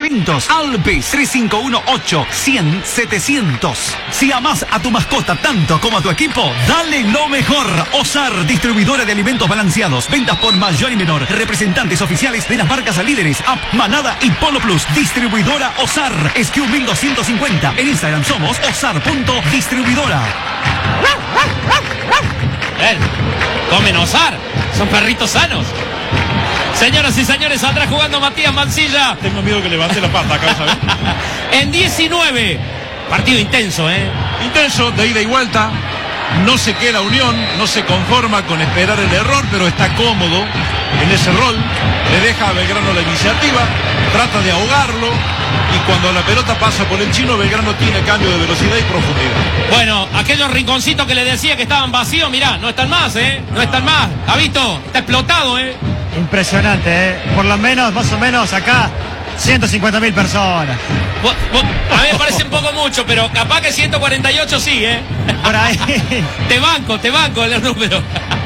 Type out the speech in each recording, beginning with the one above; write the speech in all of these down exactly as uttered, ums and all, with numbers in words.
eventos. Alpes tres cinco uno ocho, cien, setecientos. Si amas a tu mascota tanto como a tu equipo, dale lo mejor. Osar, distribuidora de alimentos balanceados. Ventas por mayor y menor. Representantes oficiales de las marcas líderes App, Manada y Polo Plus. Distribuidora Osar. S Q mil doscientos cincuenta. En Instagram somos osar.distribuidora. Ven, comen Osar. Son perritos sanos. Señoras y señores, atrás jugando Matías Mancilla. Tengo miedo que levante la pata acá, ¿sabes? En diecinueve. Partido intenso, ¿eh? Intenso, de ida y vuelta. No se queda Unión, no se conforma con esperar el error, pero está cómodo en ese rol. Le deja a Belgrano la iniciativa, trata de ahogarlo, y cuando la pelota pasa por el chino, Belgrano tiene cambio de velocidad y profundidad. Bueno, aquellos rinconcitos que le decía que estaban vacíos, mirá, no están más, ¿eh? No están más. ¿Ha visto? Está explotado, ¿eh? Impresionante, ¿eh? Por lo menos, más o menos acá, ciento cincuenta mil personas. Vos, vos, a mí me parece un poco mucho, pero capaz que ciento cuarenta y ocho sí, ¿eh? Por ahí. Te banco, te banco el número.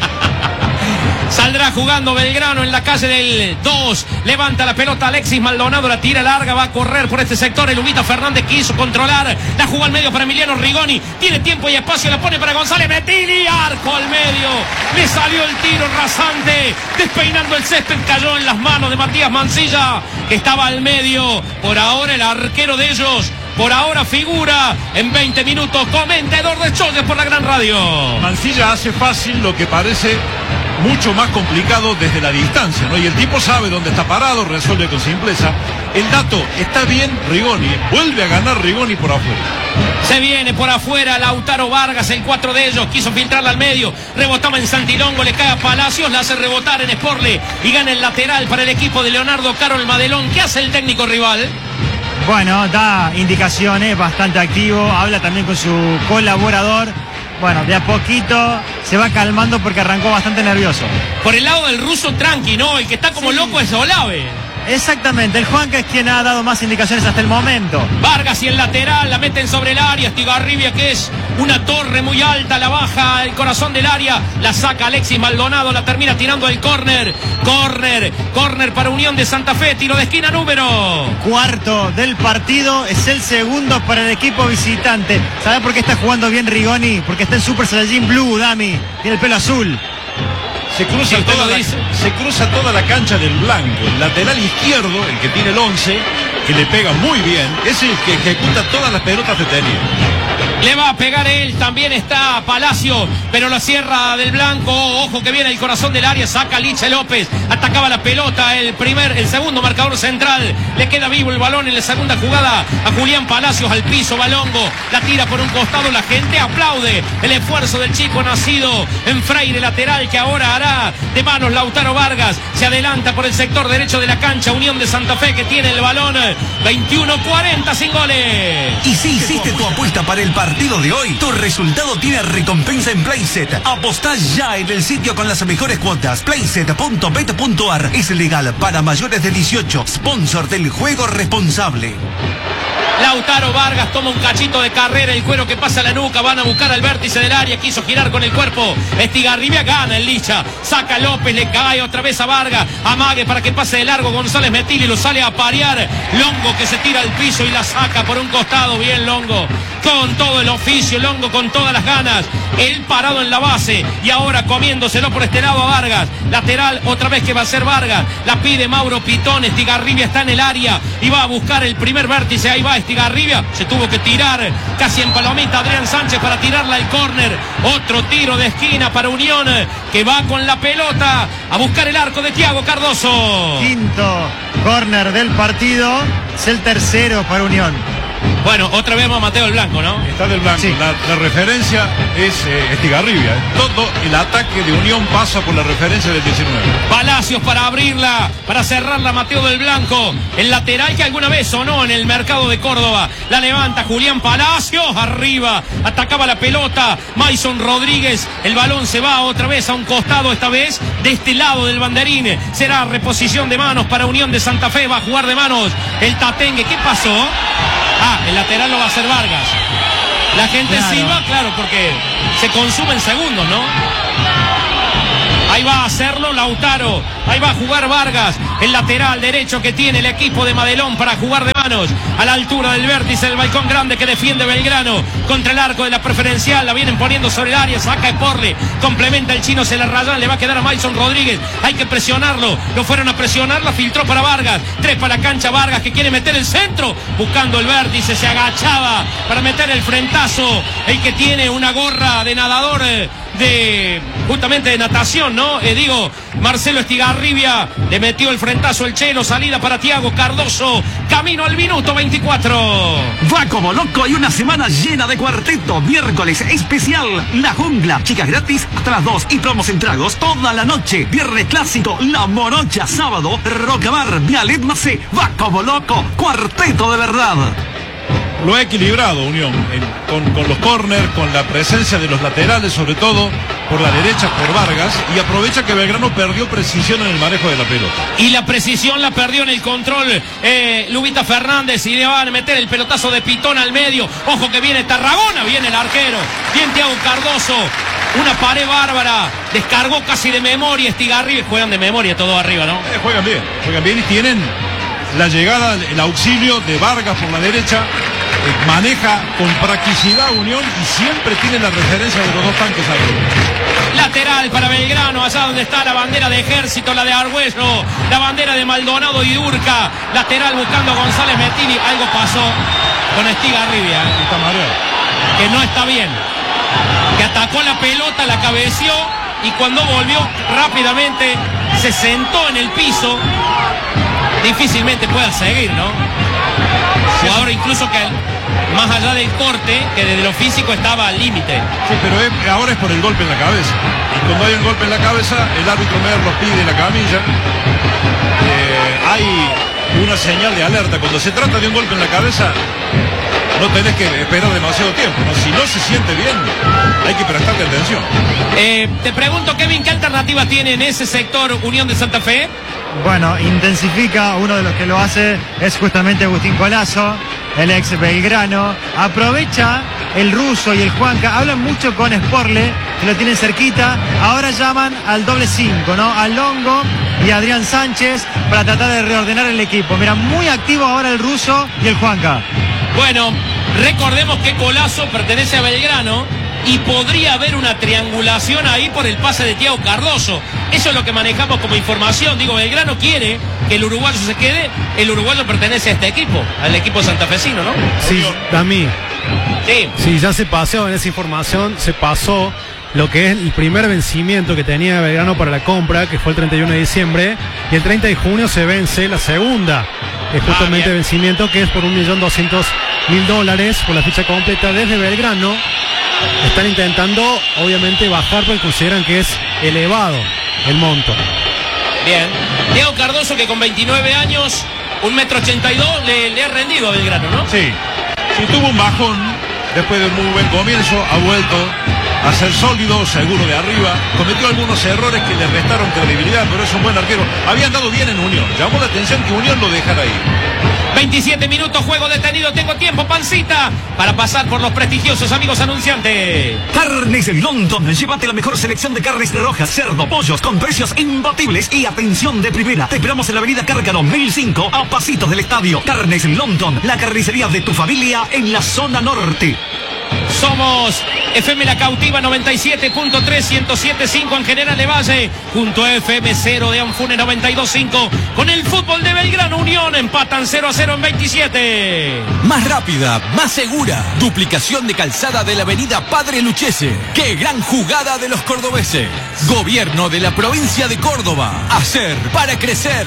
Saldrá jugando Belgrano en la calle del dos. Levanta la pelota Alexis Maldonado, la tira larga, va a correr por este sector. El Ubita Fernández quiso controlar. La jugó al medio para Emiliano Rigoni. Tiene tiempo y espacio, la pone para González Metilli. Arco al medio. Le salió el tiro rasante. Despeinando el césped, cayó en las manos de Matías Mancilla, que estaba al medio. Por ahora el arquero de ellos. Por ahora figura en veinte minutos. Comentador de Choles por la Gran Radio. Mancilla hace fácil lo que parece mucho más complicado desde la distancia, ¿no? Y el tipo sabe dónde está parado, resuelve con simpleza. El dato, está bien Rigoni, vuelve a ganar Rigoni por afuera. Se viene por afuera Lautaro Vargas, el cuatro de ellos, quiso filtrarla al medio, rebotaba en Santilongo, le cae a Palacios, la hace rebotar en Sporle y gana el lateral para el equipo de Leonardo Carol Madelón. ¿Qué hace el técnico rival? Bueno, da indicaciones, bastante activo, habla también con su colaborador. Bueno, de a poquito se va calmando porque arrancó bastante nervioso. Por el lado del ruso tranqui, ¿no? El que está como sí. loco es Olave. Exactamente, el Juanca es quien ha dado más indicaciones hasta el momento. Vargas y el lateral, la meten sobre el área. Estigarribia, que es una torre muy alta, la baja el corazón del área, la saca Alexis Maldonado, la termina tirando al córner. Córner, córner para Unión de Santa Fe, tiro de esquina número cuarto del partido, es el segundo para el equipo visitante. ¿Sabe por qué está jugando bien Rigoni? Porque está en Super Saiyajin Blue, Dami, tiene el pelo azul. Se cruza, toda la, se cruza toda la cancha del blanco. El lateral izquierdo, el que tiene el once, que le pega muy bien, es el que ejecuta todas las pelotas detenidas. Le va a pegar él, también está Palacio, pero la cierra del blanco. Ojo que viene el corazón del área, saca Liche López, atacaba la pelota, el primer, el segundo marcador central. Le queda vivo el balón en la segunda jugada a Julián Palacios, al piso, Balongo, la tira por un costado, la gente aplaude el esfuerzo del chico nacido en Freire, lateral, que ahora hará de manos Lautaro Vargas. Se adelanta por el sector derecho de la cancha Unión de Santa Fe, que tiene el balón. Veintiuno cuarenta sin goles. Y si hiciste tu apuesta para el partido de hoy, tu resultado tiene recompensa en Playset. Apostá ya en el sitio con las mejores cuotas. Playset punto bet punto ar. Es legal para mayores de dieciocho. Sponsor del juego responsable. Lautaro Vargas toma un cachito de carrera, el cuero que pasa a la nuca, van a buscar al vértice del área, quiso girar con el cuerpo, Estigarribia gana el Licha, saca López, le cae otra vez a Vargas, amague para que pase de largo González Metilli, lo sale a parear, Longo que se tira al piso y la saca por un costado, bien Longo, con todo el oficio, Longo con todas las ganas, él parado en la base y ahora comiéndoselo por este lado a Vargas, lateral otra vez que va a ser Vargas, la pide Mauro Pitón, Estigarribia está en el área y va a buscar el primer vértice, ahí va Estigarribia, se tuvo que tirar casi en palomita Adrián Sánchez para tirarla al córner, otro tiro de esquina para Unión que va con la pelota a buscar el arco de Thiago Cardoso. Quinto córner del partido, es el tercero para Unión. Bueno, otra vez más Mateo del Blanco, ¿no? Está del Blanco. Sí. La, la referencia es eh, Estigarribia. Todo el ataque de Unión pasa por la referencia del diecinueve. Palacios para abrirla, para cerrarla Mateo del Blanco. El lateral que alguna vez sonó en el mercado de Córdoba. La levanta Julián Palacios. Arriba. Atacaba la pelota. Mason Rodríguez. El balón se va otra vez a un costado, esta vez de este lado del banderín. Será reposición de manos para Unión de Santa Fe. Va a jugar de manos el Tatengue. ¿Qué pasó? Ah, el lateral lo va a hacer Vargas. La gente claro. silba, claro, porque se consumen segundos, ¿no? Ahí va a hacerlo Lautaro. Ahí va a jugar Vargas. El lateral derecho que tiene el equipo de Madelón para jugar de manos, a la altura del vértice del balcón grande que defiende Belgrano, contra el arco de la preferencial, la vienen poniendo sobre el área, saca Esporle, complementa el chino, se la rayan, le va a quedar a Mason Rodríguez, hay que presionarlo, lo fueron a presionar, la filtró para Vargas, tres para la cancha, Vargas que quiere meter el centro, buscando el vértice, se agachaba para meter el frentazo, el que tiene una gorra de nadador, eh, de justamente de natación, ¿no? Eh, digo, Marcelo Estigarribia le metió el frentazo el chelo, salida para Tiago Cardoso, camino al minuto veinticuatro. Va como loco y una semana llena de cuarteto. Miércoles especial La Jungla, chicas gratis hasta las dos y promos en tragos toda la noche. Viernes clásico La Morocha, sábado Rocamar, Vialet Macé. Va como loco, cuarteto de verdad. Lo ha equilibrado Unión en, con, con los córner, con la presencia de los laterales, sobre todo por la derecha, por Vargas, y aprovecha que Belgrano perdió precisión en el manejo de la pelota. Y la precisión la perdió en el control eh, Lubita Fernández, y le van a meter el pelotazo de Pitón al medio. Ojo que viene Tarragona, viene el arquero, bien Tiago Cardoso, una pared bárbara, descargó casi de memoria Estigarribia, juegan de memoria todo arriba, ¿no? Eh, juegan bien, juegan bien y tienen la llegada, el auxilio de Vargas por la derecha. Eh, maneja con practicidad Unión y siempre tiene la referencia de los dos tanques arriba. Lateral para Belgrano, allá donde está la bandera de Ejército, la de Argüello, la bandera de Maldonado y Durca. Lateral buscando a González Mettini. Algo pasó con Estigarribia, ¿eh? Está mareado. Que no está bien. Que atacó la pelota, la cabeció y cuando volvió rápidamente se sentó en el piso. Difícilmente pueda seguir, ¿no? Jugador incluso que más allá del corte, que desde lo físico estaba al límite. Sí, pero es, ahora es por el golpe en la cabeza. Y cuando hay un golpe en la cabeza, el árbitro Merlo pide la camilla. Eh, hay una señal de alerta. Cuando se trata de un golpe en la cabeza, no tenés que esperar demasiado tiempo, ¿no? Si no se siente bien, hay que prestarle atención. Eh, te pregunto, Kevin, ¿qué alternativa tiene en ese sector Unión de Santa Fe? Bueno, intensifica, uno de los que lo hace es justamente Agustín Colazo, el ex Belgrano. Aprovecha el ruso y el Juanca, hablan mucho con Esporle, que lo tienen cerquita. Ahora llaman al doble cinco, ¿no? A Longo y a Adrián Sánchez para tratar de reordenar el equipo. Mira, muy activo ahora el ruso y el Juanca. Bueno, recordemos que Colazo pertenece a Belgrano y podría haber una triangulación ahí por el pase de Tiago Cardoso. Eso es lo que manejamos como información. Digo, Belgrano quiere que el uruguayo se quede. El uruguayo pertenece a este equipo, al equipo santafesino, ¿no? Sí, a mí. Sí. Sí, ya se pasó en esa información, se pasó lo que es el primer vencimiento que tenía Belgrano para la compra, que fue el treinta y uno de diciembre, y el treinta de junio se vence la segunda, es justamente ah, vencimiento, que es por un millón doscientos mil dólares por la ficha completa desde Belgrano. Están intentando, obviamente, bajar porque consideran que es elevado el monto. Bien. Tiago Cardoso, que con veintinueve años, un metro ochenta y dos, le, le ha rendido a Belgrano, ¿no? Sí, sí, tuvo un bajón después de un muy buen comienzo, ha vuelto a ser sólido, seguro de arriba, cometió algunos errores que le restaron credibilidad, pero es un buen arquero. Había andado bien en Unión, llamó la atención que Unión lo dejara ir. veintisiete minutos, juego detenido, tengo tiempo, Pancita, para pasar por los prestigiosos amigos anunciantes. Carnes London, llévate la mejor selección de carnes rojas, cerdo, pollos, con precios imbatibles y atención de primera. Te esperamos en la avenida Cárcano, mil cinco, a pasitos del estadio. Carnes London, la carnicería de tu familia en la zona norte. Somos F M La Cautiva noventa y siete punto tres, ciento siete punto cinco en General de Valle, junto a F M cero de Anfune noventa y dos punto cinco. Con el fútbol de Belgrano Unión empatan cero a cero en veintisiete. Más rápida, más segura. Duplicación de calzada de la avenida Padre Luchese. ¡Qué gran jugada de los cordobeses! Gobierno de la provincia de Córdoba. Hacer para crecer.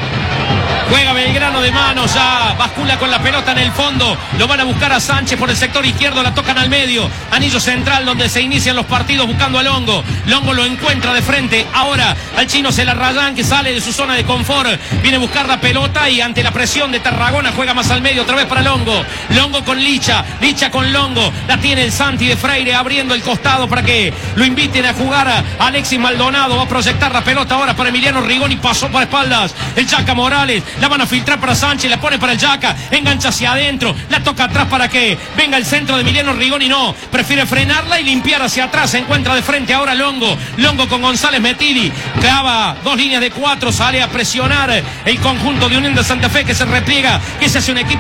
Juega Belgrano de mano, ya bascula con la pelota en el fondo. Lo van a buscar a Sánchez por el sector izquierdo, la tocan al medio. Anillo central donde se inician los partidos buscando a Longo. Longo lo encuentra de frente. Ahora al chino se la rayan, que sale de su zona de confort. Viene a buscar la pelota y ante la presión de Tarragona juega más al medio, otra vez para Longo. Longo con Licha, Licha con Longo. La tiene el Santi de Freire abriendo el costado para que lo inviten a jugar a Alexis Maldonado. Va a proyectar la pelota ahora para Emiliano Rigoni. Pasó por espaldas el Chaca Morales. La van a filtrar para Sánchez, la pone para el Yaca, engancha hacia adentro, la toca atrás para que venga el centro de Emiliano Rigoni, no, prefiere frenarla y limpiar hacia atrás, se encuentra de frente ahora Longo, Longo con González Mettini, clava dos líneas de cuatro, sale a presionar el conjunto de Unión de Santa Fe que se repliega, que se hace un equipo